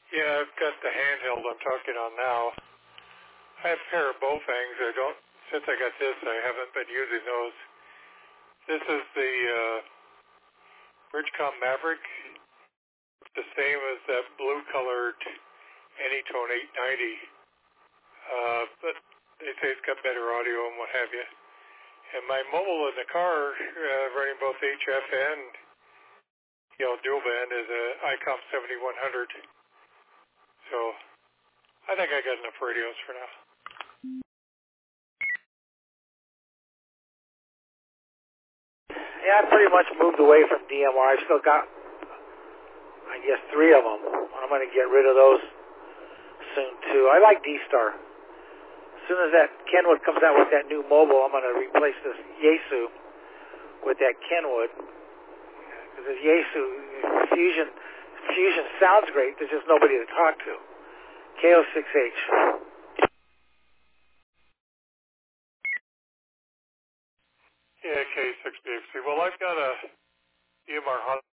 Yeah, I've got the handheld I'm talking on now. I have a pair of Baofangs. Since I got this, I haven't been using those. This is the Bridgecom Maverick. It's the same as that blue-colored Anytone 890. But they say it's got better audio and what have you. And my mobile in the car, running both HF and dual band, is a ICOM 7100. So I think I got enough radios for now. Yeah, I pretty much moved away from DMR. I've still got, I guess, 3 of them. I'm going to get rid of those soon, too. I like D-Star. As soon as that Kenwood comes out with that new mobile, I'm going to replace this Yaesu with that Kenwood. Because this Yaesu Fusion sounds great. There's just nobody to talk to. KO6H. Yeah, K6BXC. Well, I've got a EMR